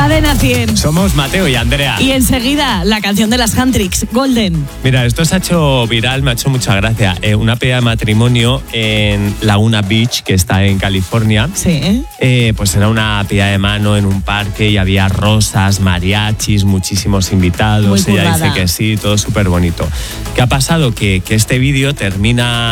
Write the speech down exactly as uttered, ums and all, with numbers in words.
Cadena cien. Somos Mateo y Andrea. Y enseguida, la canción de las Handtricks, Golden. Mira, esto se ha hecho viral, me ha hecho mucha gracia. Eh, una pedida de matrimonio en Laguna Beach, que está en California. Sí. Eh, pues era una pedida de mano en un parque y había rosas, mariachis, muchísimos invitados. Muy Ella currada. dice que sí, todo súper bonito. ¿Qué ha pasado? Que, que este vídeo termina